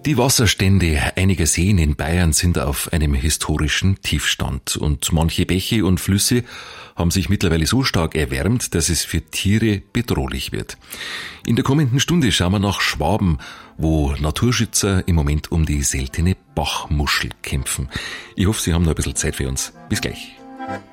Die Wasserstände einiger Seen in Bayern sind auf einem historischen Tiefstand und manche Bäche und Flüsse haben sich mittlerweile so stark erwärmt, dass es für Tiere bedrohlich wird. In der kommenden Stunde schauen wir nach Schwaben, wo Naturschützer im Moment um die seltene Bachmuschel kämpfen. Ich hoffe, Sie haben noch ein bisschen Zeit für uns. Bis gleich.